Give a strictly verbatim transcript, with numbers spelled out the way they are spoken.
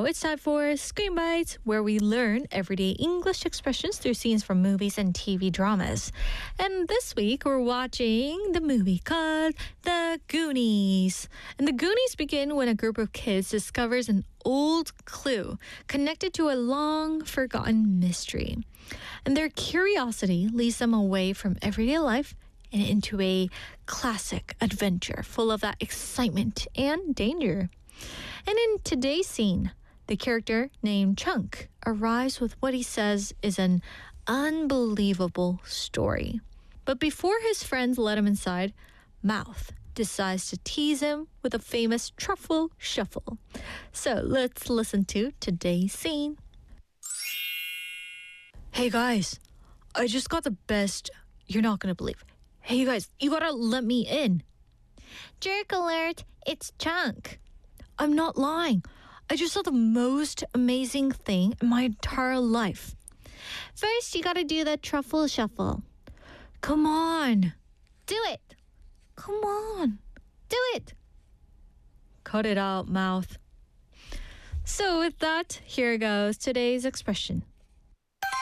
it's time for Screen Bites, where we learn everyday English expressions through scenes from movies and T V dramas. And this week, we're watching the movie called The Goonies. And The Goonies begin when a group of kids discovers an old clue connected to a long-forgotten mystery. And their curiosity leads them away from everyday life and into a classic adventure full of that excitement and danger. And in today's scene, the character named Chunk arrives with what he says is an unbelievable story. But before his friends let him inside, Mouth decides to tease him with a famous truffle shuffle. So let's listen to today's scene. Hey guys, I just got the best you're not gonna believe. Hey you guys, you gotta let me in. Jerk alert, it's Chunk. I'm not lying. I just saw the most amazing thing in my entire life. First, you gotta do the truffle shuffle. Come on. Do it. Come on. Do it. Cut it out, Mouth. So with that, here goes today's expression.